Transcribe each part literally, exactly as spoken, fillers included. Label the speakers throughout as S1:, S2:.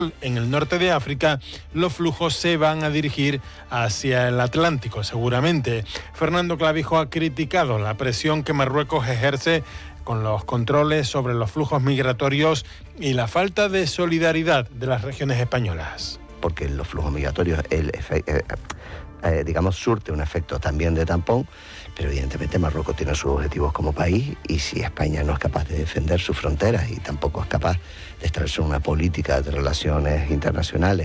S1: En el norte de África, los flujos se van a dirigir hacia el Atlántico, seguramente. Fernando Clavijo ha criticado la presión que Marruecos ejerce con los controles sobre los flujos migratorios y la falta de solidaridad de las regiones españolas.
S2: Porque los flujos migratorios, el efe, eh, eh, digamos, surte un efecto también de tampón, pero evidentemente Marruecos tiene sus objetivos como país, y si España no es capaz de defender sus fronteras y tampoco es capaz de establecer una política de relaciones internacionales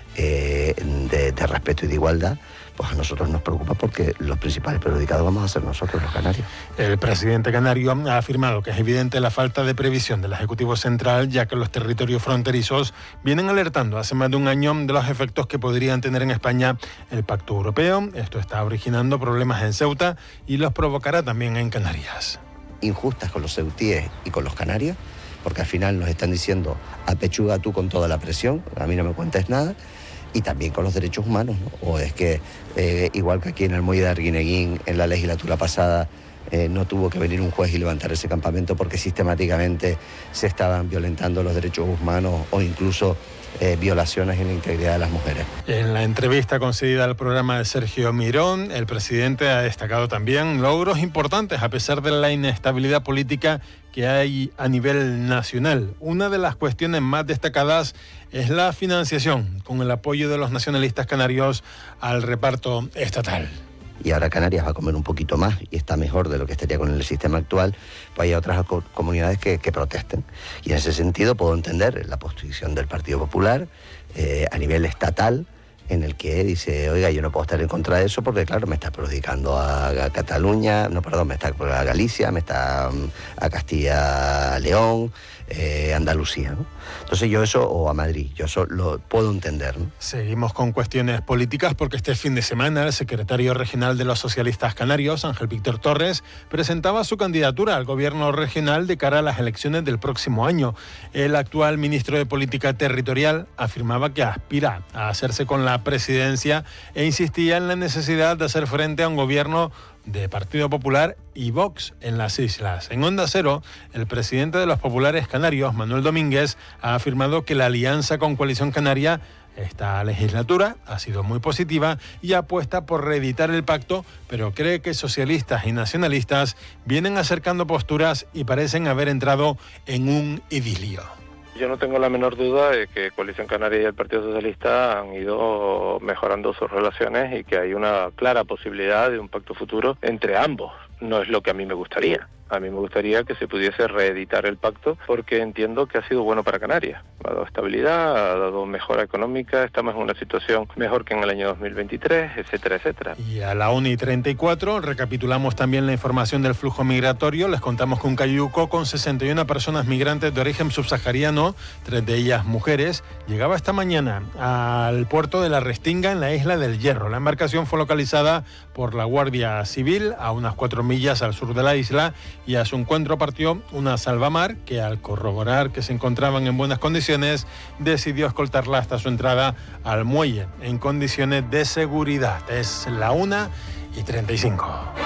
S2: eh, de, de respeto y de igualdad, pues a nosotros nos preocupa, porque los principales perjudicados vamos a ser nosotros, los canarios.
S1: El presidente canario ha afirmado que es evidente la falta de previsión del Ejecutivo Central, ya que los territorios fronterizos vienen alertando hace más de un año de los efectos que podrían tener en España el Pacto Europeo. Esto está originando problemas en Ceuta y los provocará también en Canarias.
S2: Injustas con los ceutíes y con los canarios, porque al final nos están diciendo apechuga tú con toda la presión, a mí no me cuentes nada. Y también con los derechos humanos, ¿no? O es que, eh, igual que aquí en el muelle de Arguineguín, en la legislatura pasada, eh, no tuvo que venir un juez y levantar ese campamento porque sistemáticamente se estaban violentando los derechos humanos o incluso eh, violaciones en la integridad de las mujeres.
S1: En la entrevista concedida al programa de Sergio Mirón, el presidente ha destacado también logros importantes a pesar de la inestabilidad política que hay a nivel nacional. Una de las cuestiones más destacadas es la financiación, con el apoyo de los nacionalistas canarios al reparto estatal.
S2: Y ahora Canarias va a comer un poquito más y está mejor de lo que estaría con el sistema actual, pues hay otras co- comunidades que, que protesten. Y en ese sentido puedo entender la posición del Partido Popular eh, a nivel estatal, en el que dice, oiga, yo no puedo estar en contra de eso porque, claro, me está perjudicando a, a Cataluña, no, perdón, me está a Galicia, me está a Castilla-León, eh, Andalucía, ¿no? Entonces yo eso, o a Madrid, yo eso lo puedo entender, ¿no?
S1: Seguimos con cuestiones políticas porque este fin de semana el secretario regional de los socialistas canarios, Ángel Víctor Torres, presentaba su candidatura al gobierno regional de cara a las elecciones del próximo año. El actual ministro de Política Territorial afirmaba que aspira a hacerse con la presidencia e insistía en la necesidad de hacer frente a un gobierno de Partido Popular y Vox en las islas. En Onda Cero, el presidente de los populares canarios, Manuel Domínguez, ha afirmado que la alianza con Coalición Canaria esta legislatura ha sido muy positiva y apuesta por reeditar el pacto, pero cree que socialistas y nacionalistas vienen acercando posturas y parecen haber entrado en un idilio.
S3: Yo no tengo la menor duda de que Coalición Canaria y el Partido Socialista han ido mejorando sus relaciones y que hay una clara posibilidad de un pacto futuro entre ambos. No es lo que a mí me gustaría. A mí me gustaría que se pudiese reeditar el pacto porque entiendo que ha sido bueno para Canarias. Ha dado estabilidad, ha dado mejora económica, estamos en una situación mejor que en el año dos mil veintitrés, etcétera, etcétera.
S1: Y a la una y treinta y cuatro recapitulamos también la información del flujo migratorio. Les contamos que un cayuco con sesenta y una personas migrantes de origen subsahariano, tres de ellas mujeres, llegaba esta mañana al puerto de La Restinga en la isla del Hierro. La embarcación fue localizada por la Guardia Civil a unas cuatro millas al sur de la isla y a su encuentro partió una salvamar que, al corroborar que se encontraban en buenas condiciones, decidió escoltarla hasta su entrada al muelle en condiciones de seguridad. Es la una y treinta y cinco.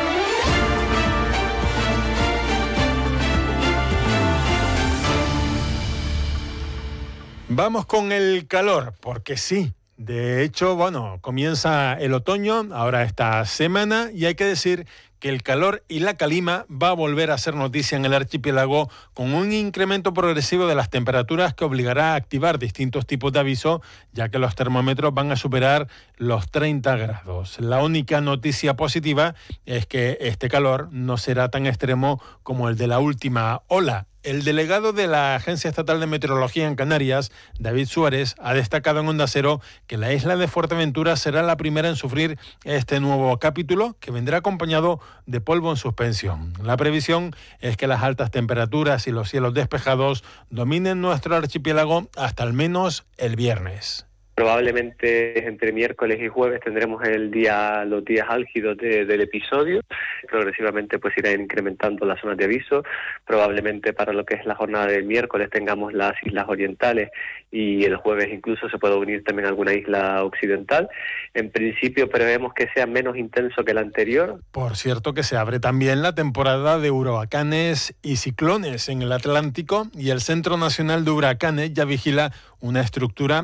S1: Vamos con el calor, porque sí. De hecho, bueno, comienza el otoño, ahora esta semana, y hay que decir que el calor y la calima va a volver a ser noticia en el archipiélago con un incremento progresivo de las temperaturas que obligará a activar distintos tipos de aviso, ya que los termómetros van a superar los treinta grados. La única noticia positiva es que este calor no será tan extremo como el de la última ola. El delegado de la Agencia Estatal de Meteorología en Canarias, David Suárez, ha destacado en Onda Cero que la isla de Fuerteventura será la primera en sufrir este nuevo capítulo, que vendrá acompañado de polvo en suspensión. La previsión es que las altas temperaturas y los cielos despejados dominen nuestro archipiélago hasta al menos el viernes.
S4: Probablemente entre miércoles y jueves tendremos el día, los días álgidos de, del episodio. Progresivamente pues irán incrementando las zonas de aviso. Probablemente para lo que es la jornada del miércoles tengamos las islas orientales y el jueves incluso se puede unir también alguna isla occidental. En principio prevemos que sea menos intenso que el anterior.
S1: Por cierto que se abre también la temporada de huracanes y ciclones en el Atlántico y el Centro Nacional de Huracanes ya vigila una estructura